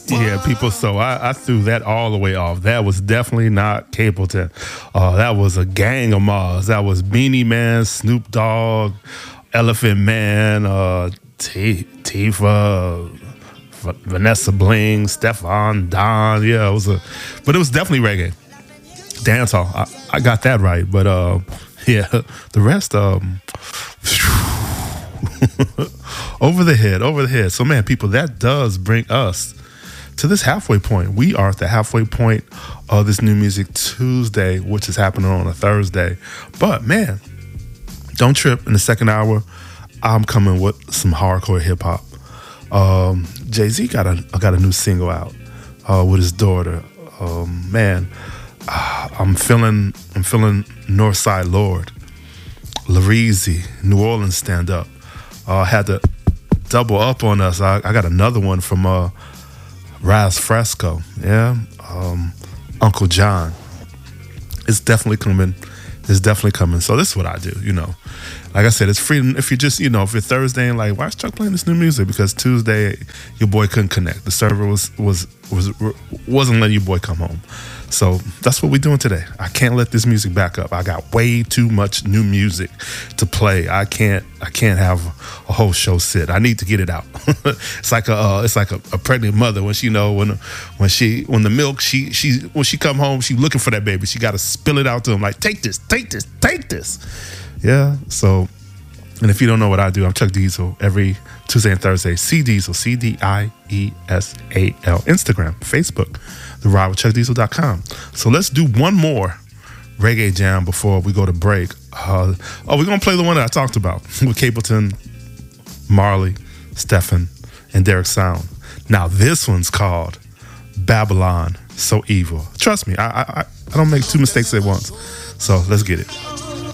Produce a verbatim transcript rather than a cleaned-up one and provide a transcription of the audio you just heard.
Yeah, people. So I, I threw that all the way off. That was definitely not Capleton. Uh, that was a gang of Mars. That was Beanie Man, Snoop Dogg, Elephant Man, uh, T- Tifa, V- Vanessa Bling, Stefan Don. Yeah, it was a, but it was definitely reggae, dancehall. I, I got that right. But uh, yeah, the rest, um, over the head, over the head. So man, people, that does bring us to this halfway point. We are at the halfway point of this New Music Tuesday, which is happening on a Thursday. But man, don't trip. In the second hour, I'm coming with some hardcore hip hop. Um, Jay-Z got a got a new single out uh, with his daughter. Um, man, uh, I'm feeling I'm feeling Northside Lord, Lareezy, New Orleans Stand Up. Uh, had to double up on us. I, I got another one from uh, Raz Fresco, yeah, um, Uncle John. It's definitely coming. It's definitely coming. So this is what I do, you know. Like I said, it's free. If you just, you know, if you're Thursday and like, why is Chuck playing this new music? Because Tuesday, your boy couldn't connect. The server was was was wasn't letting your boy come home. So that's what we're doing today. I can't let this music back up. I got way too much new music to play. I can't. I can't have a whole show sit. I need to get it out. It's like a. Uh, it's like a, a pregnant mother when she know when when she when the milk she she when she come home she looking for that baby. She got to spill it out to him like take this, take this, take this. Yeah. So, and if you don't know what I do, I'm Chuck Diesel every Tuesday and Thursday. C Diesel, C D I E S A L. Instagram, Facebook. The ride with Chuck Diesel dot com. So let's do one more reggae jam before we go to break. Uh, oh, we're going to play the one that I talked about with Capleton, Marley, Stephen, and Derek Sound. Now, this one's called Babylon So Evil. Trust me, I, I, I don't make two mistakes at once. So let's get it.